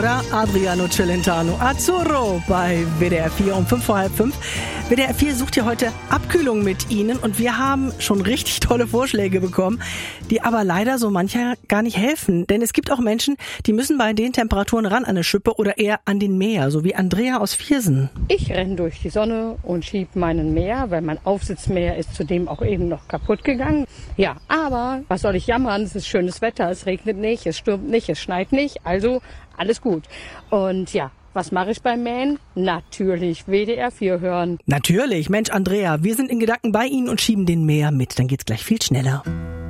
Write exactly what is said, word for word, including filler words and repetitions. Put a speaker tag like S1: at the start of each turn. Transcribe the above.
S1: oder? Adriano Celentano, Azzurro bei W D R vier um fünf vor halb fünf. W D R vier sucht hier heute Abkühlung mit Ihnen und wir haben schon richtig tolle Vorschläge bekommen, die aber leider so mancher gar nicht helfen. Denn es gibt auch Menschen, die müssen bei den Temperaturen ran an eine Schippe oder eher an den Mäher, so wie Andrea aus Viersen.
S2: Ich renne durch die Sonne und schieb meinen Mäher, weil mein Aufsitzmäher ist zudem auch eben noch kaputt gegangen. Ja, aber was soll ich jammern? Es ist schönes Wetter, es regnet nicht, es stürmt nicht, es schneit nicht, also alles gut. Und ja, was mache ich beim Mähen? Natürlich W D R vier hören.
S1: Natürlich, Mensch Andrea, wir sind in Gedanken bei Ihnen und schieben den Mäher mit, dann geht's gleich viel schneller.